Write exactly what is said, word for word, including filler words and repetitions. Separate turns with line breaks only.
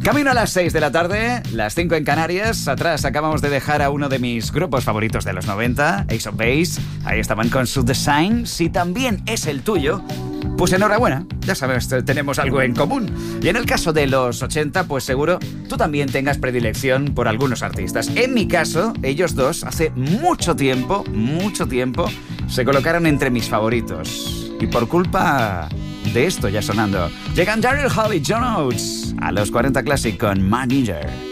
Camino a las seis de la tarde, las cinco en Canarias. Atrás acabamos de dejar a uno de mis grupos favoritos de los noventa, Ace of Base. Ahí estaban con su Design. Si también es el tuyo, pues enhorabuena, ya sabes, tenemos algo en común. Y en el caso de los ochenta, pues seguro tú también tengas predilección por algunos artistas. En mi caso, ellos dos hace mucho tiempo, mucho tiempo, se colocaron entre mis favoritos. Y por culpa de esto ya sonando, llegan Daryl Hall y John Oates a los cuarenta Classic con Mad Ginger.